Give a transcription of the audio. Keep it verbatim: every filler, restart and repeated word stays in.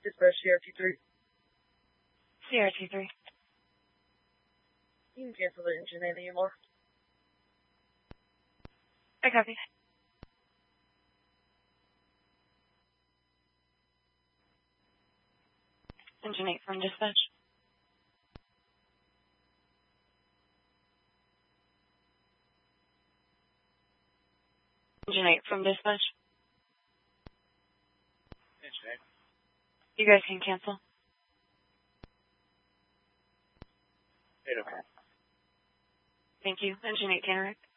Dispatch C R T three. C R T three. You can cancel the engine anymore. I copy. Engine eight from dispatch. Engine eight from dispatch. Engine eight. You guys can cancel. eight okay. Thank you. Engine eight, Taneric.